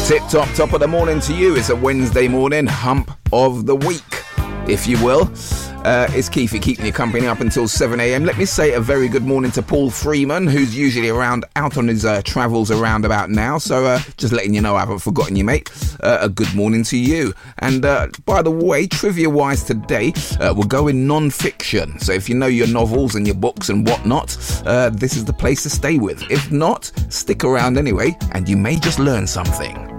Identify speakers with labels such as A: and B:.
A: Tip-top, top of the morning to you. It's a Wednesday morning, hump of the week, if you will. It's Keithy keeping you company up until 7 a.m. Let me say a very good morning to Paul Freeman, who's usually out on his travels around about now. So just letting you know I haven't forgotten you, mate. A good morning to you. And by the way, trivia-wise today, we'll go in non-fiction. So if you know your novels and your books and whatnot, this is the place to stay with. If not, stick around anyway, and you may just learn something.